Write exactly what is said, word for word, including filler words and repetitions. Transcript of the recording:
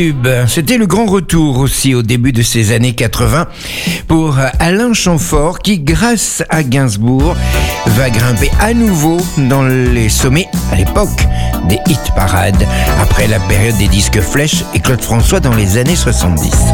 C'était le grand retour aussi au début de ces années quatre-vingts pour Alain Chamfort qui, grâce à Gainsbourg, va grimper à nouveau dans les sommets à l'époque des hit parades après la période des disques Flèche et Claude François dans les années soixante-dix.